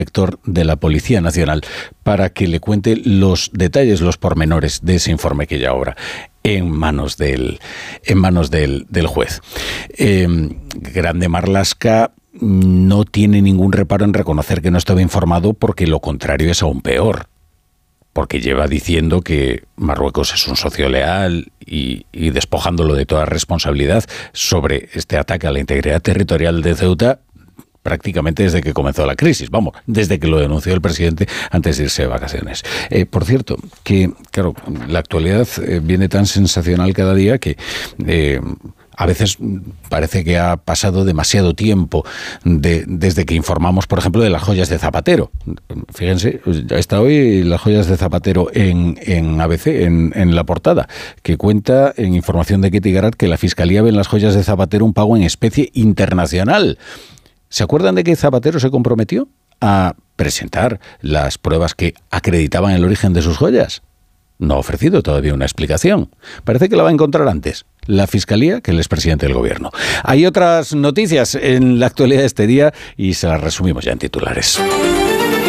director de la Policía Nacional para que le cuente los detalles, los pormenores de ese informe que ya obra en manos del juez. Grande Marlaska no tiene ningún reparo en reconocer que no estaba informado, porque lo contrario es aún peor. Porque lleva diciendo que Marruecos es un socio leal y despojándolo de toda responsabilidad sobre este ataque a la integridad territorial de Ceuta prácticamente desde que comenzó la crisis, desde que lo denunció el presidente antes de irse de vacaciones. Por cierto, que claro, la actualidad viene tan sensacional cada día que a veces parece que ha pasado demasiado tiempo desde que informamos, por ejemplo, de las joyas de Zapatero. Fíjense, está hoy las joyas de Zapatero en ABC, en la portada, que cuenta en información de Ketty Garat que la Fiscalía ve en las joyas de Zapatero un pago en especie internacional. ¿Se acuerdan de que Zapatero se comprometió a presentar las pruebas que acreditaban el origen de sus joyas? No ha ofrecido todavía una explicación. Parece que la va a encontrar antes la Fiscalía que el expresidente del Gobierno. Hay otras noticias en la actualidad de este día y se las resumimos ya en titulares.